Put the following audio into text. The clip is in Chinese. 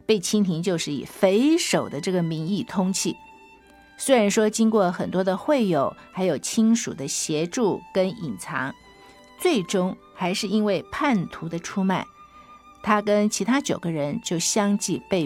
被清廷就是以匪首的这个名义通缉。虽然说经过很多的会友还有亲属的协助跟隐藏，最终还是因为叛徒的出卖，他跟其他9个人就相继被